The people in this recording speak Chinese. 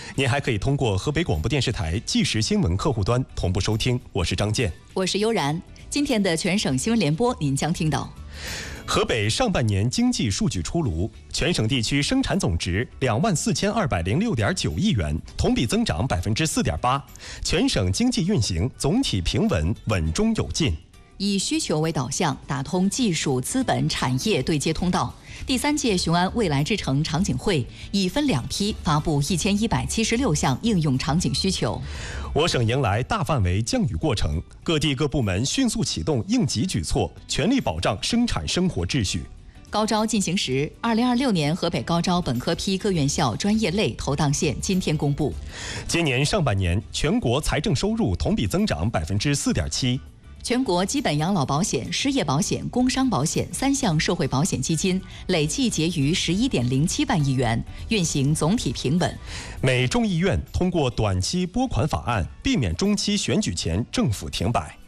您还可以通过河北广播电视台即时新闻客户端同步收听。我是张健， 我是悠然。今天的全省新闻联播，您将听到： 河北上半年经济数据出炉，全省地区生产总值24206.9亿元，同比增长4.8%，全省经济运行总体平稳，稳中有进。 以需求为导向，打通技术、资本、产业对接通道。第3届雄安未来之城场景会已分2批发布1176项应用场景需求。 我省迎来大范围降雨过程，各地各部门迅速启动应急举措，全力保障生产生活秩序。 高招进行时，2026年河北高招本科批各院校专业类投档线今天公布。 今年上半年，全国财政收入同比增长4.7%。 全国基本养老保险、失业保险、工伤保险3项社会保险基金累计结余11.07万亿元，运行总体平稳。 美众议院通过短期拨款法案，避免中期选举前政府停摆。